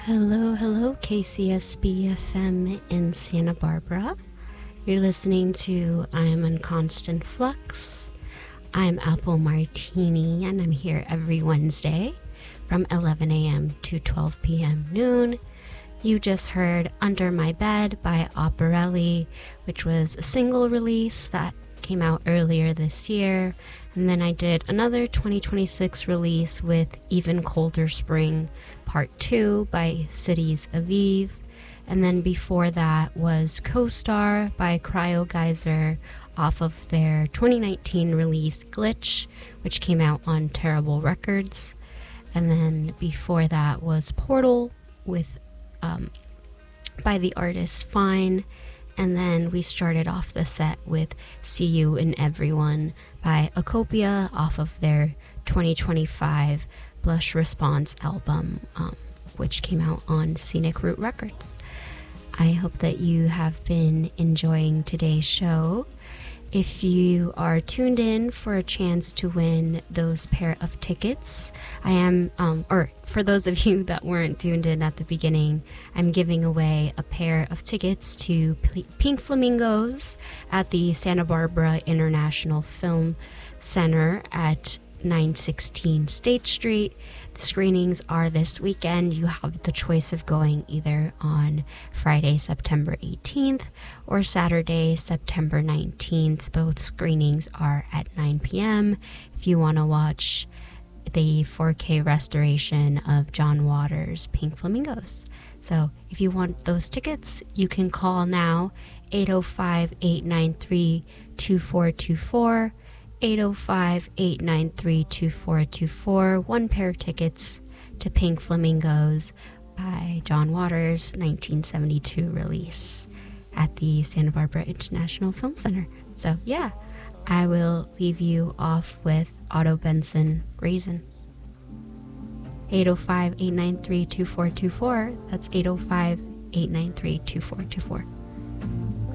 Hello, hello, KCSB FM in Santa Barbara. You're listening to I'm in Constant Flux. I'm Apple Martini, and I'm here every Wednesday from 11 a.m. to 12 p.m. noon. You just heard Under My Bed by Operelli, which was a single release that came out earlier this year. And then I did another 2026 release with Even Colder Spring Part 2 by Cities Aviv. And then before that was Co-Star by Cryo Geyser off of their 2019 release Glitch, which came out on Terrible Records. And then before that was Portal with by the artist Fine. And then we started off the set with See You in Everyone by Acopia off of their 2025 Blush Response album, which came out on Scenic Route Records. I hope that you have been enjoying today's show. If you are tuned in for a chance to win those pair of tickets, I am, or for those of you that weren't tuned in at the beginning, I'm giving away a pair of tickets to Pink Flamingos at the Santa Barbara International Film Center at 916 State Street. The screenings are this weekend. You have the choice of going either on Friday, September 18th or Saturday, September 19th. Both screenings are at 9 p.m. if you want to watch the 4K restoration of John Waters' Pink Flamingos. So if you want those tickets, you can call now 805-893-2424. 805-893-2424. One pair of tickets to Pink Flamingos by John Waters' 1972 release at the Santa Barbara International Film Center. So yeah, I will leave you off with Otto Benson, Raisin. 805-893-2424. That's 805-893-2424.